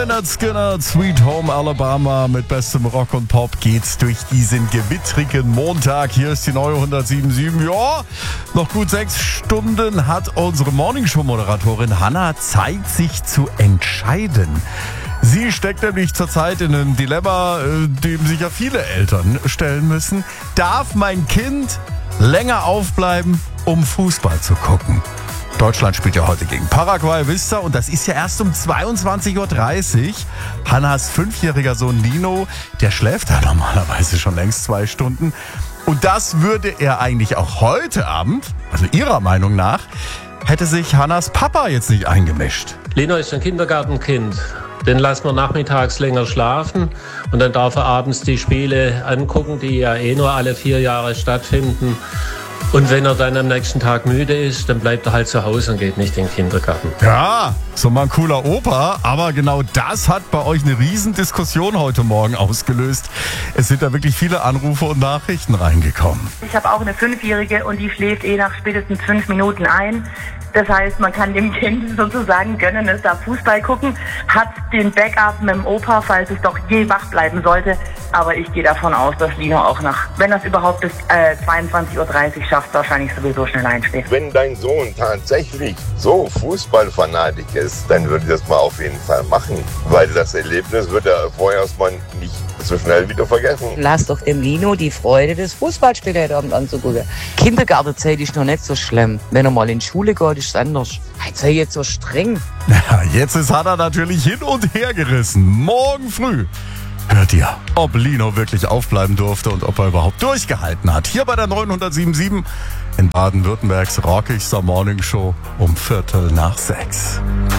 Lynyrd Skynyrd, Sweet Home Alabama. Mit bestem Rock und Pop geht's durch diesen gewittrigen Montag. Hier ist die neue 107.7. Ja, noch gut 6 Stunden hat unsere Morningshow-Moderatorin Hannah Zeit, sich zu entscheiden. Sie steckt nämlich zurzeit in einem Dilemma, dem sich ja viele Eltern stellen müssen. Darf mein Kind länger aufbleiben, um Fußball zu gucken? Deutschland spielt ja heute gegen Paraguay, wisst ihr, und das ist ja erst um 22.30 Uhr. Hannas 5-jähriger Sohn Nino, der schläft ja normalerweise schon längst 2 Stunden. Und das würde er eigentlich auch heute Abend, also ihrer Meinung nach, hätte sich Hannas Papa jetzt nicht eingemischt. Lino ist ein Kindergartenkind. Den lassen wir nachmittags länger schlafen und dann darf er abends die Spiele angucken, die ja nur alle 4 Jahre stattfinden. Und wenn er dann am nächsten Tag müde ist, dann bleibt er halt zu Hause und geht nicht in den Kindergarten. Ja, so mal ein cooler Opa, aber genau das hat bei euch eine Riesendiskussion heute Morgen ausgelöst. Es sind da wirklich viele Anrufe und Nachrichten reingekommen. Ich habe auch eine 5-Jährige und die schläft nach spätestens 5 Minuten ein. Das heißt, man kann dem Kind sozusagen gönnen, es darf Fußball gucken, hat den Backup mit dem Opa, falls es doch je wach bleiben sollte. Aber ich gehe davon aus, dass Lino auch wenn das überhaupt bis 22.30 Uhr schafft, wahrscheinlich sowieso schnell einschläft. Wenn dein Sohn tatsächlich so Fußballfanatik ist, dann würde ich das mal auf jeden Fall machen. Weil das Erlebnis wird er vorher erstmal nicht so schnell wieder vergessen. Lass doch dem Lino die Freude des Fußballspiels heute Abend anzugucken. Kindergartenzeit ist noch nicht so schlimm. Wenn er mal in die Schule geht, ist es anders. Jetzt sei jetzt so streng. Ja, jetzt ist Hannah natürlich hin und her gerissen. Morgen früh hört ihr, ob Lino wirklich aufbleiben durfte und ob er überhaupt durchgehalten hat. Hier bei der 907.7 in Baden-Württembergs rockigster Morningshow um 5:45.